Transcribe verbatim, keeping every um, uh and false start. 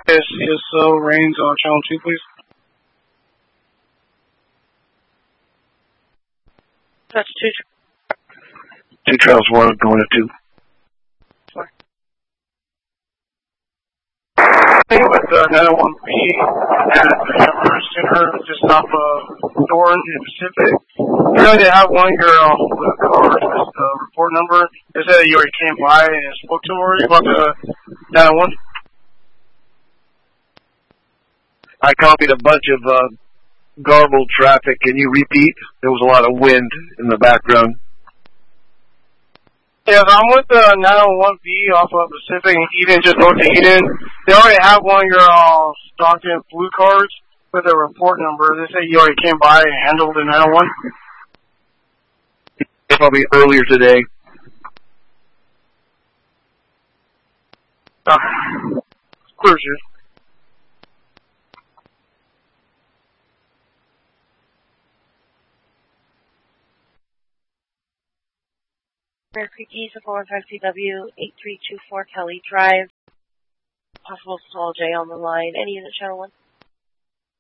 C S O Reigns on channel two, please. That's two. Two trials, one going to two. Four. Hey, with uh, nine oh one B at the Hammer Center, just off of Thorn in Pacific. You know they have one here off the car, this uh, report number. They said that you already came by and spoke to her about the nine oh one. I copied a bunch of uh, garbled traffic. Can you repeat? There was a lot of wind in the background. Yeah, I'm with the nine oh one B off of Pacific and Eden, just north of Eden. They already have one of your uh, Stockton blue cards with a report number. They say you already came by and handled the nine oh one. Probably earlier today. Uh, where's you? Bear Creek East of four one five C W, eight three two four Kelly Drive. Possible small J on the line. Any unit channel one?